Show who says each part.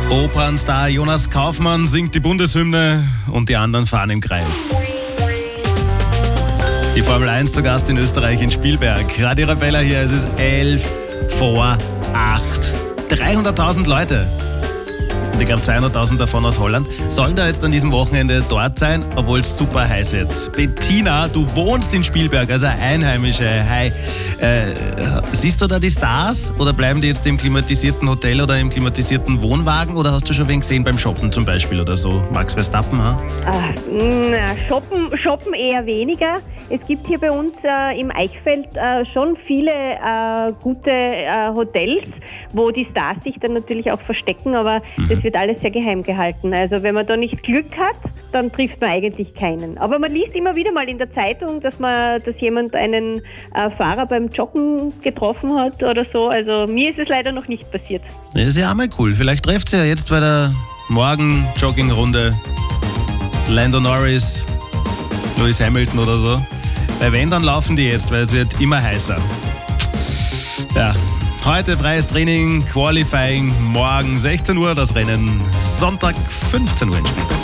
Speaker 1: Opernstar Jonas Kaufmann singt die Bundeshymne und die anderen fahren im Kreis. Die Formel 1 zu Gast in Österreich in Spielberg. Radio Arabella hier, es ist 11 vor 8. 300.000 Leute. Und ich glaube 200.000 davon aus Holland, sollen da jetzt an diesem Wochenende dort sein, obwohl es super heiß wird. Bettina, du wohnst in Spielberg, also Einheimische. Hi. Siehst du da die Stars oder bleiben die jetzt im klimatisierten Hotel oder im klimatisierten Wohnwagen oder hast du schon wen gesehen beim Shoppen zum Beispiel oder so? Max Verstappen, ha?
Speaker 2: Shoppen eher weniger. Es gibt hier bei uns im Eichfeld schon viele gute Hotels, wo die Stars sich dann natürlich auch verstecken, aber das wird alles sehr geheim gehalten. Also wenn man da nicht Glück hat, dann trifft man eigentlich keinen. Aber man liest immer wieder mal in der Zeitung, dass jemand einen Fahrer beim Joggen getroffen hat oder so. Also mir ist es leider noch nicht passiert.
Speaker 1: Das ist ja auch mal cool. Vielleicht trefft sie ja jetzt bei der Morgen-Joggingrunde Lando Norris, Lewis Hamilton oder so. Weil wenn, dann laufen die jetzt, weil es wird immer heißer. Ja, heute freies Training, Qualifying, morgen 16 Uhr das Rennen, Sonntag 15 Uhr in Spielberg.